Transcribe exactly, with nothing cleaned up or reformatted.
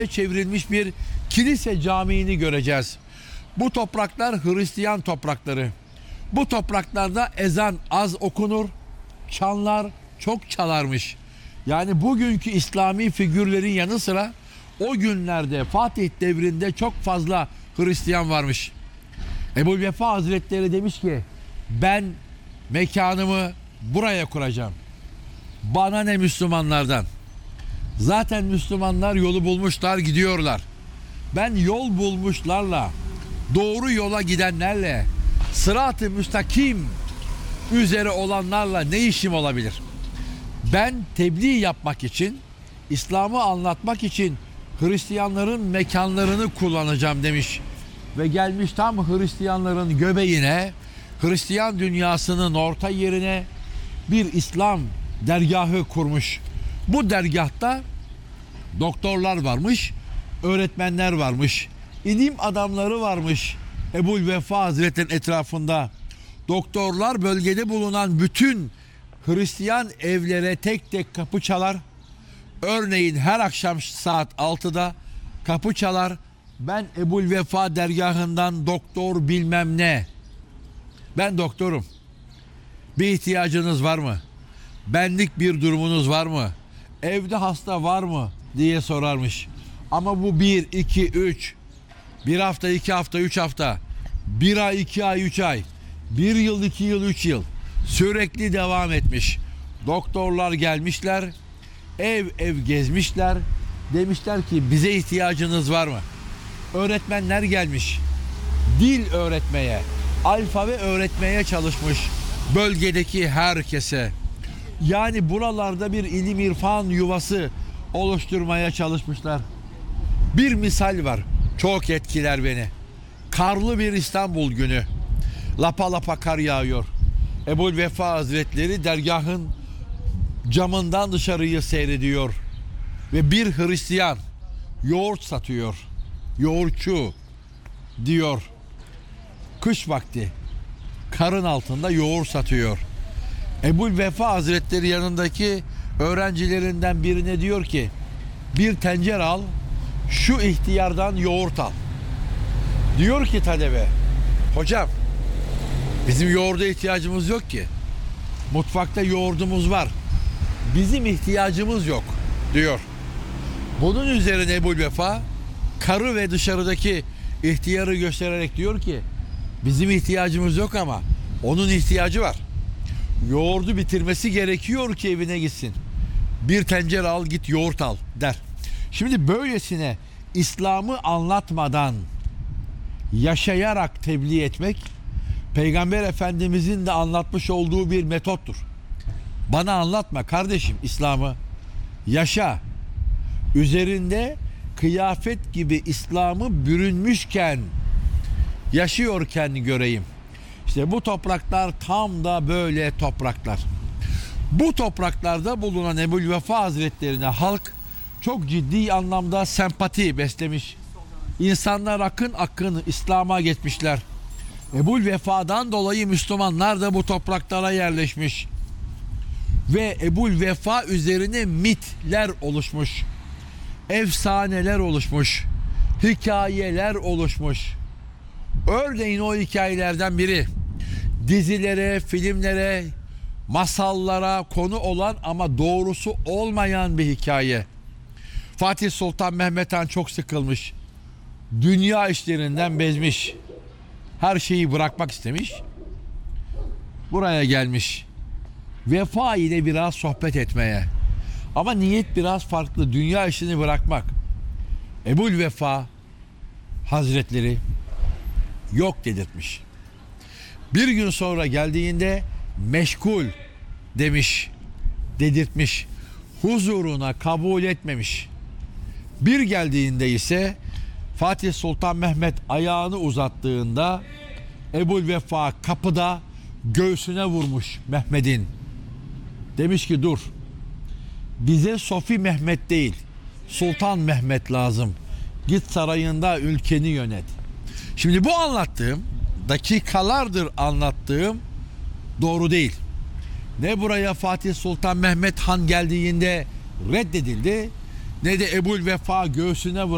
çevrilmiş bir kilise camiini göreceğiz. Bu topraklar Hristiyan toprakları. Bu topraklarda ezan az okunur, çanlar çok çalarmış. Yani bugünkü İslami figürlerin yanı sıra o günlerde Fatih devrinde çok fazla Hristiyan varmış. Ebu'l-Vefa Hazretleri demiş ki ben mekanımı buraya kuracağım. Bana ne Müslümanlardan? Zaten Müslümanlar yolu bulmuşlar, gidiyorlar. Ben yol bulmuşlarla, doğru yola gidenlerle, sırat-ı müstakim üzere olanlarla ne işim olabilir? Ben tebliğ yapmak için, İslam'ı anlatmak için Hristiyanların mekanlarını kullanacağım demiş. Ve gelmiş tam Hristiyanların göbeğine, Hristiyan dünyasının orta yerine bir İslam dergahı kurmuş. Bu dergahta doktorlar varmış, öğretmenler varmış, ilim adamları varmış. Ebu'l-Vefa Hazretleri'nin etrafında doktorlar bölgede bulunan bütün Hristiyan evlere tek tek kapı çalar. Örneğin her akşam saat altıda kapı çalar. Ben Ebu'l-Vefa dergahından doktor bilmem ne. Ben doktorum. Bir ihtiyacınız var mı? Benlik bir durumunuz var mı? Evde hasta var mı? Diye sorarmış. Ama bu bir, iki, üç, bir hafta, iki hafta, üç hafta, bir ay, iki ay, üç ay, bir yıl, iki yıl, üç yıl sürekli devam etmiş. Doktorlar gelmişler, ev ev gezmişler, demişler ki bize ihtiyacınız var mı? Öğretmenler gelmiş, dil öğretmeye, alfabe öğretmeye çalışmış bölgedeki herkese. Yani buralarda bir ilim irfan yuvası oluşturmaya çalışmışlar. Bir misal var, çok etkiler beni. Karlı bir İstanbul günü, lapa lapa kar yağıyor. Ebu'l-Vefa Hazretleri dergahın camından dışarıyı seyrediyor ve bir Hristiyan yoğurt satıyor. Yoğurtçu diyor. Kış vakti karın altında yoğurt satıyor. Ebu'l-Vefa Hazretleri yanındaki öğrencilerinden birine diyor ki bir tencere al, şu ihtiyardan yoğurt al. Diyor ki talebe, hocam bizim yoğurda ihtiyacımız yok ki. Mutfakta yoğurdumuz var. Bizim ihtiyacımız yok diyor. Bunun üzerine Ebu'l-Vefa karı ve dışarıdaki ihtiyarı göstererek diyor ki bizim ihtiyacımız yok ama onun ihtiyacı var. Yoğurdu bitirmesi gerekiyor ki evine gitsin. Bir tencere al git yoğurt al der. Şimdi böylesine İslam'ı anlatmadan yaşayarak tebliğ etmek Peygamber Efendimizin de anlatmış olduğu bir metottur. Bana anlatma kardeşim İslam'ı, yaşa. Üzerinde kıyafet gibi İslam'ı bürünmüşken, yaşıyorken göreyim. İşte bu topraklar tam da böyle topraklar. Bu topraklarda bulunan Ebu'l-Vefa Hazretlerine halk çok ciddi anlamda sempati beslemiş. İnsanlar akın akın İslam'a geçmişler. Ebu'l-Vefa'dan dolayı Müslümanlar da bu topraklara yerleşmiş. Ve Ebu'l-Vefa üzerine mitler oluşmuş. Efsaneler oluşmuş. Hikayeler oluşmuş. Örneğin o hikayelerden biri dizilere, filmlere, masallara konu olan ama doğrusu olmayan bir hikaye. Fatih Sultan Mehmet Han çok sıkılmış. Dünya işlerinden bezmiş. Her şeyi bırakmak istemiş. Buraya gelmiş. Vefa ile biraz sohbet etmeye. Ama niyet biraz farklı. Dünya işini bırakmak. Ebu'l-Vefa Hazretleri yok dedirtmiş. Bir gün sonra geldiğinde meşgul demiş, dedirtmiş. Huzuruna kabul etmemiş. Bir geldiğinde ise Fatih Sultan Mehmet ayağını uzattığında Ebu'l-Vefa kapıda göğsüne vurmuş Mehmet'in. Demiş ki dur, bize Sofi Mehmet değil Sultan Mehmet lazım. Git sarayında ülkeni yönet. Şimdi bu anlattığım, dakikalardır anlattığım doğru değil. Ne buraya Fatih Sultan Mehmet Han geldiğinde reddedildi, ne de Ebu'l-Vefa göğsüne vuruldu.